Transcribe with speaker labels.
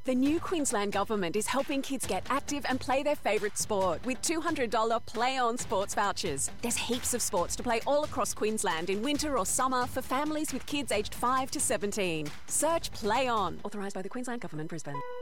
Speaker 1: The new Queensland Government is helping kids get active and play their favourite sport with $200 Play On sports vouchers. There's heaps of sports to play all across Queensland in winter or summer for families with kids aged 5 to 17. Search Play On, authorised by the Queensland Government, Brisbane.